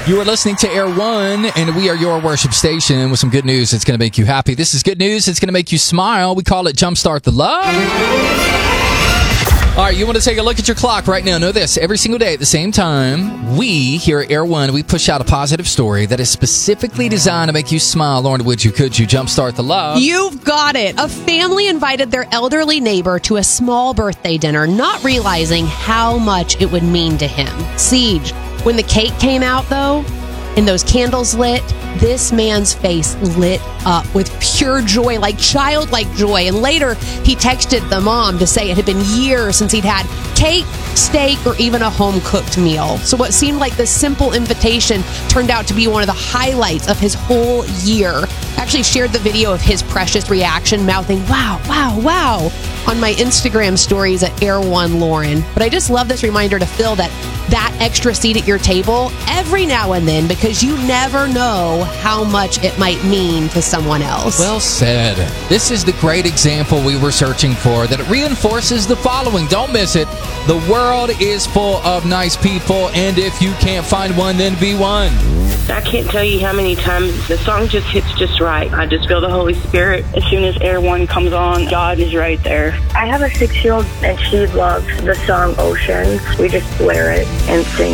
You are listening to Air One, and we are your worship station with some good news that's going to make you happy. This is good news that's going to make you smile. We call it Jumpstart the Love. All right, you want to take a look at your clock right now. Know this, every single day at the same time, we here at Air One, we push out a positive story that is specifically designed to make you smile. Lauren, could you jumpstart the love? You've got it. A family invited their elderly neighbor to a small birthday dinner, not realizing how much it would mean to him. Siege. When the cake came out, though, and those candles lit, this man's face lit up with pure joy, like childlike joy. And later, he texted the mom to say it had been years since he'd had cake, steak, or even a home-cooked meal. So what seemed like this simple invitation turned out to be one of the highlights of his whole year. I actually shared the video of his precious reaction, mouthing, wow, wow, wow, on my Instagram stories at Air One Lauren. But I just love this reminder to fill that extra seat at your table every now and then, because you never know how much it might mean to someone else. Well said. This is the great example we were searching for, that it reinforces the following. Don't miss it. The world is full of nice people, and if you can't find one, then be one. I can't tell you how many times the song just hits just right. I just feel the Holy Spirit. As soon as Air One comes on, God is right there. I have a 6-year-old, and she loves the song Ocean. We just blare it and sing